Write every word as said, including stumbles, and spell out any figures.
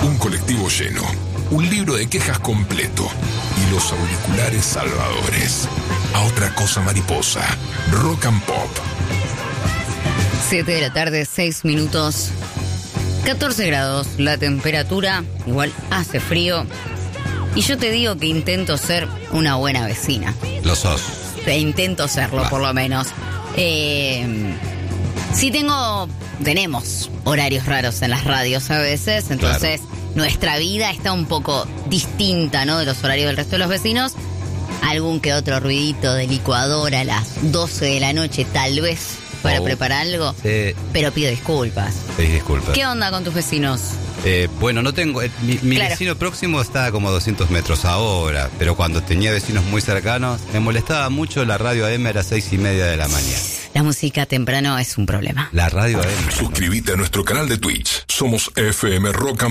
un colectivo lleno, un libro de quejas completo y los auriculares salvadores. A otra cosa mariposa, Rock and Pop. siete de la tarde, seis minutos, catorce grados la temperatura, igual hace frío. Y yo te digo que intento ser una buena vecina. Lo sos. E intento serlo, Va. por lo menos. Eh, sí tengo, tenemos horarios raros en las radios a veces, entonces claro, nuestra vida está un poco distinta, ¿no?, de los horarios del resto de los vecinos. Algún que otro ruidito de licuadora a las doce de la noche, tal vez, para oh, preparar algo, sí. Pero pido disculpas. Sí, disculpas. ¿Qué onda con tus vecinos? Eh, bueno, no tengo... Eh, mi mi claro. vecino próximo está a como doscientos metros ahora, pero cuando tenía vecinos muy cercanos, me molestaba mucho la radio A M a las seis y media de la mañana. La música temprano es un problema. La radio A M. Suscríbete a nuestro canal de Twitch. Somos F M Rock and